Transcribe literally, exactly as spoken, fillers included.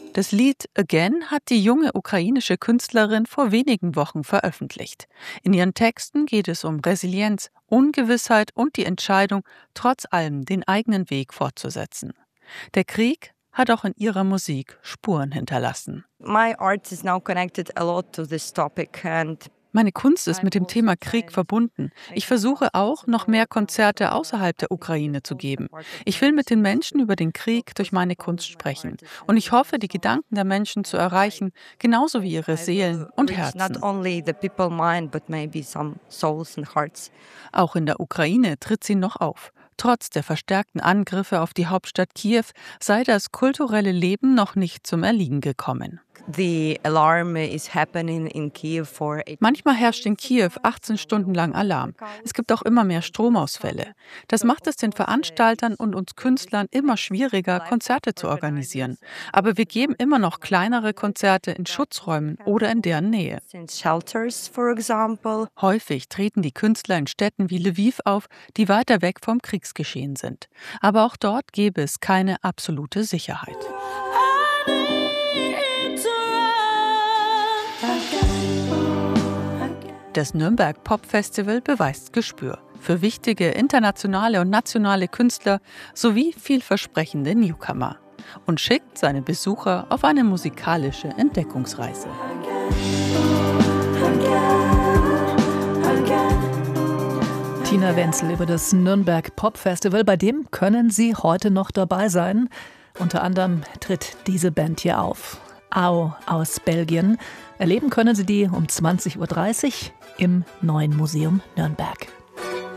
Das Lied Again hat die junge ukrainische Künstlerin vor wenigen Wochen veröffentlicht. In ihren Texten geht es um Resilienz, Ungewissheit und die Entscheidung, trotz allem den eigenen Weg fortzusetzen. Der Krieg hat auch in ihrer Musik Spuren hinterlassen. My art is now connected a lot to this topic and Meine Kunst ist mit dem Thema Krieg verbunden. Ich versuche auch, noch mehr Konzerte außerhalb der Ukraine zu geben. Ich will mit den Menschen über den Krieg durch meine Kunst sprechen. Und ich hoffe, die Gedanken der Menschen zu erreichen, genauso wie ihre Seelen und Herzen. Auch in der Ukraine tritt sie noch auf. Trotz der verstärkten Angriffe auf die Hauptstadt Kiew sei das kulturelle Leben noch nicht zum Erliegen gekommen. Manchmal herrscht in Kiew achtzehn Stunden lang Alarm. Es gibt auch immer mehr Stromausfälle. Das macht es den Veranstaltern und uns Künstlern immer schwieriger, Konzerte zu organisieren. Aber wir geben immer noch kleinere Konzerte in Schutzräumen oder in deren Nähe. Häufig treten die Künstler in Städten wie Lwiw auf, die weiter weg vom Kriegsgeschehen sind. Aber auch dort gäbe es keine absolute Sicherheit. Das Nürnberg Pop Festival beweist Gespür für wichtige internationale und nationale Künstler sowie vielversprechende Newcomer und schickt seine Besucher auf eine musikalische Entdeckungsreise. Tina Wenzel über das Nürnberg Pop Festival, bei dem können Sie heute noch dabei sein. Unter anderem tritt diese Band hier auf. Au aus Belgien. Erleben können Sie die um zwanzig Uhr dreißig im Neuen Museum Nürnberg.